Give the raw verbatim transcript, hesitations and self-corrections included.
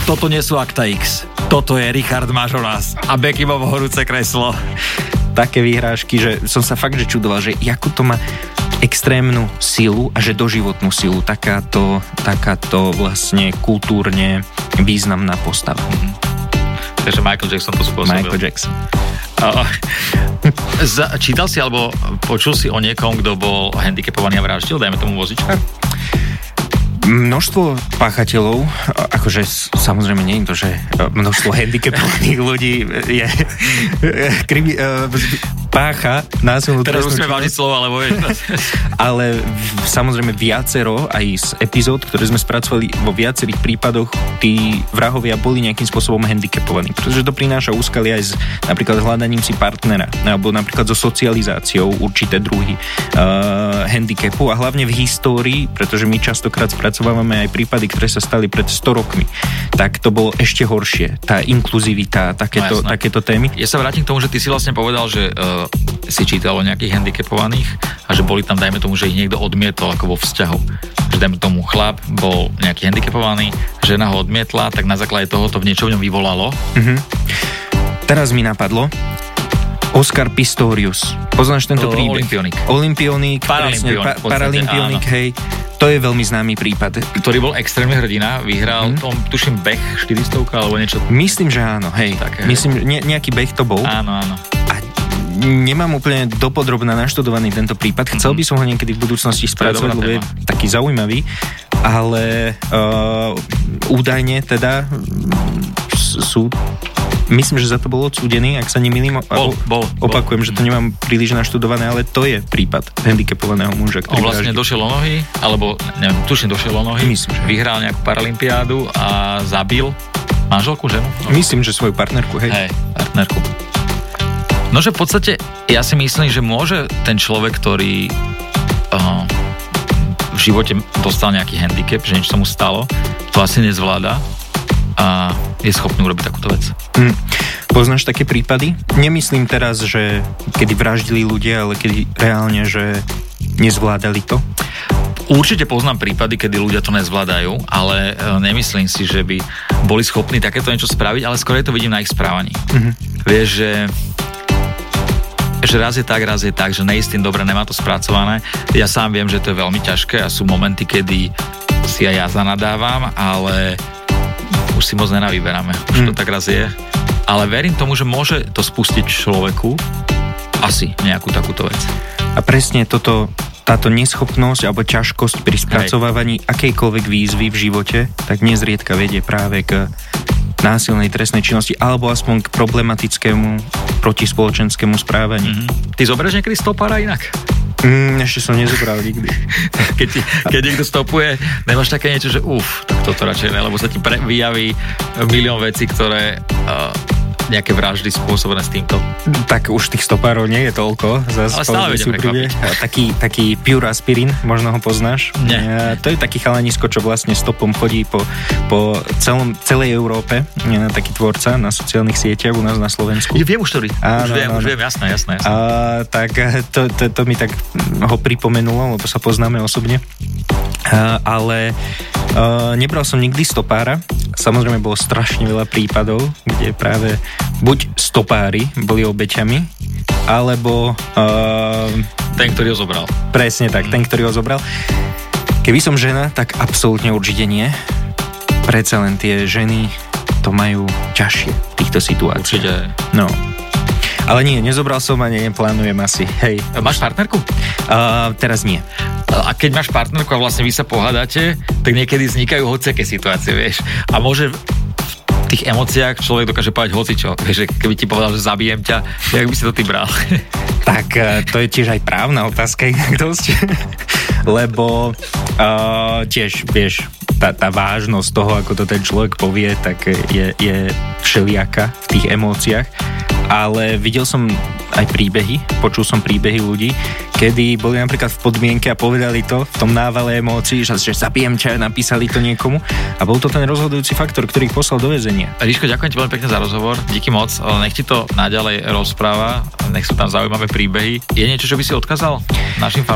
toto nie sú Akta X, toto je Richard Mažoras a Beckimovo horúce kreslo. Také výhrážky, že som sa fakt že čudoval, že ako to má extrémnu silu a že doživotnú silu. Takáto, takáto vlastne kultúrne významná postava. Mm-hmm. Takže Michael Jackson to spôsobil. Michael Jackson. Uh, čítal si alebo počul si o niekom, kto bol handicapovaný a vraždil? Dajme tomu vozičkár? Množstvo páchateľov, akože samozrejme nie je to, že množstvo handicapovaných ľudí je krimi, pácha násilnú trestnú činnosť. Teraz musíme vážiť slovo, alebo je. Ale samozrejme viacero aj z epizód, ktoré sme spracovali vo viacerých prípadoch, tí vrahovia boli nejakým spôsobom handicapovaní, pretože to prináša úskaly aj s napríklad hľadaním si partnera, alebo napríklad so socializáciou určité druhy uh, handicapu a hlavne v histórii, pretože my častokrát spracovávame aj prípady, ktoré sa stali pred sto rokmi, tak to bolo ešte horšie. Tá inkluzivita, takéto, no, takéto témy. Ja sa vrátim k tomu, že ty si vlastne povedal, že uh, si čítal o nejakých handicapovaných a že boli tam, dajme tomu, že ich niekto odmietol ako vo vzťahu. Že dajme tomu chlap bol nejaký handicapovaný, žena ho odmietla, tak na základe toho to v niečo v ňom vyvolalo. Mhm. Teraz mi napadlo Oscar Pistorius. Poznáš tento príbeh? Olympionik. Olympionik, Paralympionik, pa, Paralympionik, hej. To je veľmi známy prípad. Ktorý bol extrémne hrdina, vyhral, hmm. tom, tuším, beh štyristo alebo niečo. Myslím, že áno, hej. Tak, hej. Myslím, ne, nejaký beh to bol. Áno, áno. A nemám úplne dopodrobne naštudovaný tento prípad. Chcel by som ho niekedy v budúcnosti spracovať, lebo je taký zaujímavý. Ale uh, údajne teda sú... Myslím, že za to bol odsúdený, ak sa nemýlim. Bol, bol. Opakujem, bol. Že to nemám príliš naštudované, ale to je prípad handicapovaného muža, ktorý on vlastne vraždí. Došiel o nohy, alebo neviem, tuším došiel o nohy, myslím, že vyhral nejakú paralympiádu a zabil manželku, ženu? No. Myslím, že svoju partnerku, hej. Hej, partnerku. No, že v podstate ja si myslím, že môže ten človek, ktorý uh, v živote dostal nejaký handicap, že niečo sa mu stalo, to asi nezvláda a je schopný urobiť takúto vec. Hmm. Poznáš také prípady? Nemyslím teraz, že kedy vraždili ľudia, ale kedy reálne, že nezvládali to? Určite poznám prípady, kedy ľudia to nezvládajú, ale nemyslím si, že by boli schopní takéto niečo spraviť, ale skôr to vidím na ich správaní. Mm-hmm. Vieš, že že raz je tak, raz je tak, že neistým dobre nemá to spracované. Ja sám viem, že to je veľmi ťažké a sú momenty, kedy si aj ja zanadávam, ale už si moc nenavyberáme. Už mm. to tak raz je. Ale verím tomu, že môže to spustiť človeku asi nejakú takúto vec. A presne toto, táto neschopnosť alebo ťažkosť pri spracovávaní akejkoľvek výzvy v živote, tak nezriedka vedie práve k násilnej trestnej činnosti alebo aspoň k problematickému protispoločenskému správaniu. Mm-hmm. Ty zoberieš niekedy stopára inak? Mm, ešte som nezobral nikdy. keď, ti, keď niekto stopuje, nemáš také niečo, že uf, tak toto radšej ne, lebo sa ti pre, vyjaví milión vecí, ktoré uh, nejaké vraždy spôsobené s týmto. Tak už tých stopárov nie je toľko. Zas ale stále vedem prekvapiť. Taký, taký Pure Aspirin, možno ho poznáš. Nie. To je taký chalanisko, čo vlastne stopom chodí po, po celom, celej Európe. Taký tvorca na sociálnych sieťach u nás na Slovensku. Ja viem už, ktorý. Už viem, už viem, jasné, jasné. jasné. A, tak to, to, to mi tak ho pripomenulo, lebo sa poznáme osobne. A, ale a, nebral som nikdy stopára. Samozrejme bolo strašne veľa prípadov, kde práve buď stopári boli obeťami, alebo uh, ten, ktorý ho zobral. Presne tak, mm. ten, ktorý ho zobral. Keby som žena, tak absolútne určite nie. Predsa len tie ženy to majú ťažšie v týchto situáciách. Určite. No. Ale nie, nezobral som a neplánujem asi. Hej. Máš partnerku? Uh, teraz nie. A keď máš partnerku a vlastne vy sa pohádate, tak niekedy vznikajú hociaké situácie, vieš. A môže v tých emóciách človek dokáže povedať hocičo. Vieš, keby ti povedal, že zabijem ťa, jak by si to ty bral? Tak to je tiež aj právna otázka inak dosť. Lebo uh, tiež, vieš, tá, tá vážnosť toho, ako to ten človek povie, tak je, je všelijaká v tých emóciách. Ale videl som aj príbehy, počul som príbehy ľudí, kedy boli napríklad v podmienke a povedali to v tom návale emócií, že, že zabijem ťa, napísali to niekomu a bol to ten rozhodujúci faktor, ktorý ich poslal do väzenia. Ríško, ďakujem ti veľmi pekne za rozhovor, díky moc, nech ti to naďalej rozpráva, nech sú tam zaujímavé príbehy. Je niečo, čo by si odkázal našim fanúšikom?